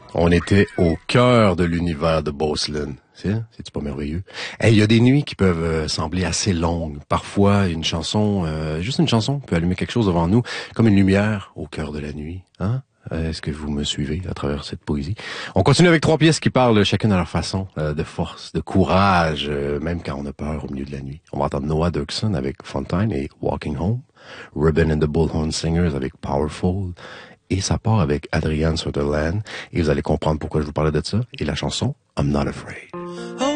On était au cœur de l'univers de Beaucelin. C'est-tu pas merveilleux? Il y a des nuits qui peuvent sembler assez longues. Parfois, une chanson, juste une chanson peut allumer quelque chose devant nous, comme une lumière au cœur de la nuit. Hein? Est-ce que vous me suivez à travers cette poésie? On continue avec 3 pièces qui parlent chacune à leur façon de force, de courage, même quand on a peur au milieu de la nuit. On va entendre Noah Dirksen avec Fontaine et Walking Home, Ruben and the Bullhorn Singers avec Powerful, et ça part avec Adrian Sutherland, et vous allez comprendre pourquoi je vous parlais de ça, et la chanson I'm Not Afraid.